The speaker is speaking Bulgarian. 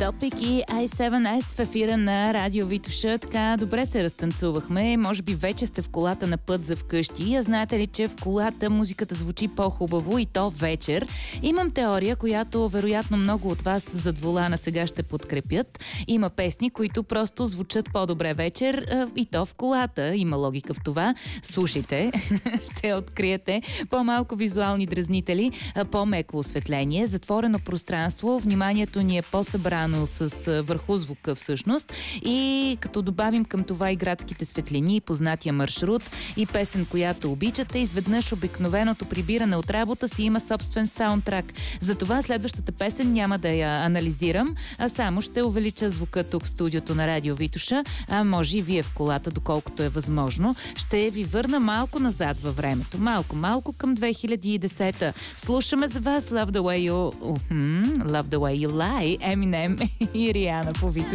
Топик и I7S в ефира на Радио Витоша. Така добре се разтанцувахме. Може би вече сте в колата на път за вкъщи. А знаете ли, че в колата музиката звучи по-хубаво и то вечер? Имам теория, която вероятно много от вас зад волана сега ще подкрепят. Има песни, които просто звучат по-добре вечер и то в колата. Има логика в това. Слушайте, ще откриете по-малко визуални дразнители, по-меко осветление, затворено пространство, вниманието ни е по-събрано с върху звука всъщност и като добавим към това и градските светлини, познатия маршрут и песен, която обичате, изведнъж обикновеното прибиране от работа си има собствен саундтрак. Затова следващата песен няма да я анализирам, а само ще увелича звука тук в студиото на Радио Витоша, а може и вие в колата, доколкото е възможно. Ще ви върна малко назад във времето. Малко към 2010-та. Слушаме за вас Love the Way You Lie, Eminem и Риана по Витоша.